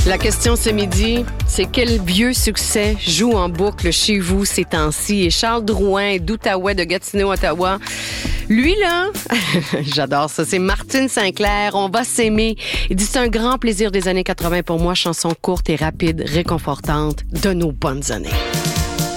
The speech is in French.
La question ce midi, c'est quel vieux succès joue en boucle chez vous ces temps-ci? Et Charles Drouin d'Outaouais, de Gatineau, Ottawa. Lui, là, j'adore ça, c'est Martine Sinclair, On va s'aimer. Il dit, c'est un grand plaisir des années 80 pour moi, chanson courte et rapide, réconfortante de nos bonnes années.